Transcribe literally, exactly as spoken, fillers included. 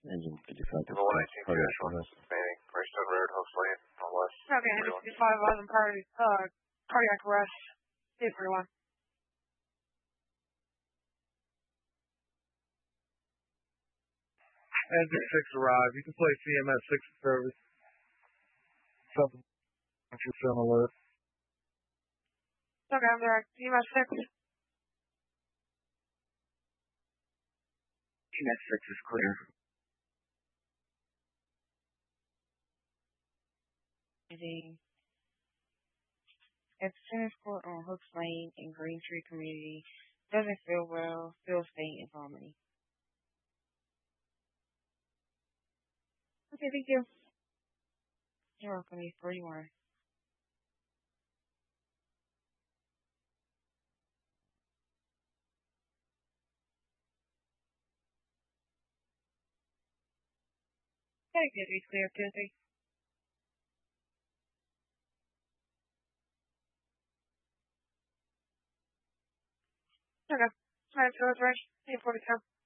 engine fifty-five. Level one nineteen, dash one, remaining, Greystone Road, Hopes Lane, Northwest. Okay, engine fifty-five, I was in priority, uh, cardiac arrest, eight forty-one. Engine six arrived. You can play C M S six in service. Something on alert. Okay, I'm there. C M S six. C M S six is clear. At the tennis court on Hooks Lane in Green Tree Community. Doesn't feel well. Still staying in Harmony. Okay, thank you. You're welcome. You're forty-one. Okay, good. We clear up Tuesday. Okay. Alright, so it's right. eight forty-two.